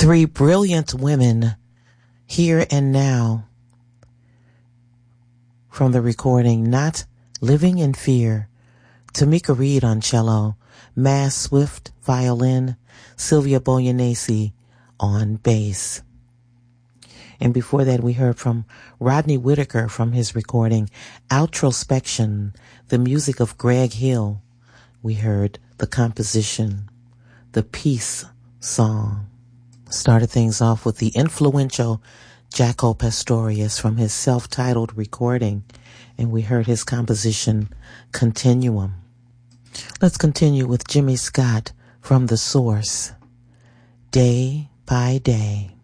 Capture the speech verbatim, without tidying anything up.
Three brilliant women, Here and Now, from the recording Not Living in Fear. Tamika Reed on cello, Mass Swift violin, Sylvia Boyanese on bass. And before that, we heard from Rodney Whitaker from his recording Outrospection, the music of Greg Hill. We heard the composition, The Peace Song. Started things off with the influential Jaco Pastorius from his self-titled recording, and we heard his composition Continuum. Let's continue with Jimmy Scott from The Source, Day by Day.